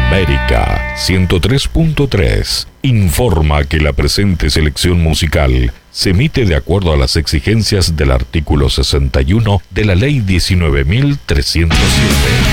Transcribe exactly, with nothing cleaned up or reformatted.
América ciento tres punto tres informa que la presente selección musical se emite de acuerdo a las exigencias del artículo sesenta y uno de la Ley diecinueve mil trescientos siete.